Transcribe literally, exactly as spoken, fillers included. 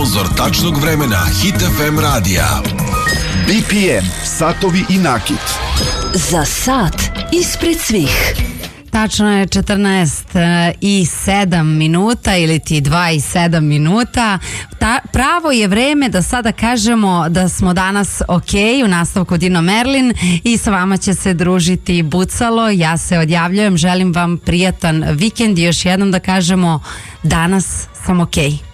sponzor tačnog vremena Hit F M radija. B P M, satovi i nakit. Za sat ispred svih. Tačno je četrnaest i sedam minuta ili ti dva i sedam minuta. Ta, pravo je vreme da sada kažemo da smo danas ok u nastavku Dino Merlin i sa vama će se družiti Bucalo. Ja se odjavljujem, želim vam prijatan vikend i još jednom da kažemo danas sam ok.